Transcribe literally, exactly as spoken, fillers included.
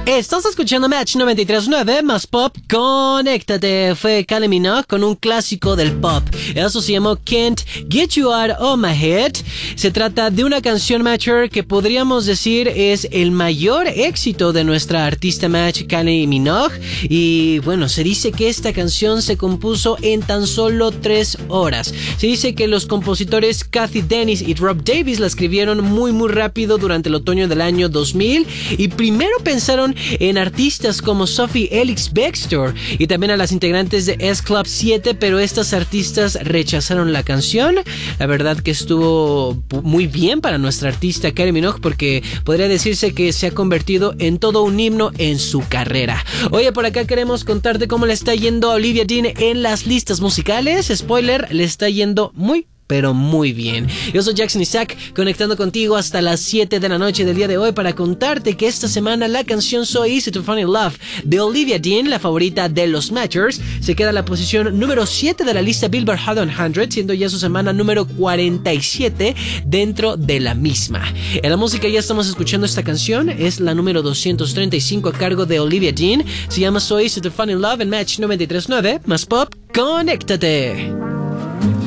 Estás escuchando Match noventa y tres punto nueve más Pop. Conéctate. Fue Kylie Minogue con un clásico del pop. Eso se llamó Can't Get You Out of My Head. Se trata de una canción Matcher que podríamos decir es el mayor éxito de nuestra artista Match, Kylie Minogue. Y bueno, se dice que esta canción se compuso en tan solo tres horas. Se dice que los compositores Kathy Dennis y Rob Davis la escribieron muy muy rápido durante el otoño del año dos mil. Y primero pensaron en artistas como Sophie Ellis-Bextor y también a las integrantes de S Club siete, pero estas artistas rechazaron la canción. La verdad que estuvo muy bien para nuestra artista Kylie Minogue, porque podría decirse que se ha convertido en todo un himno en su carrera. Oye, por acá queremos contarte cómo le está yendo a Olivia Dean en las listas musicales. Spoiler, le está yendo muy pero muy bien. Yo soy Jackson Isaac, conectando contigo hasta las siete de la noche del día de hoy para contarte que esta semana la canción So Easy to Fall in Love de Olivia Dean, la favorita de los Matchers, se queda en la posición número siete de la lista Billboard Hot cien, siendo ya su semana número cuarenta y siete dentro de la misma. En la música ya estamos escuchando esta canción, es la número doscientos treinta y cinco a cargo de Olivia Dean, se llama So Easy to Fall in Love en Match noventa y tres punto nueve más Pop. Conéctate.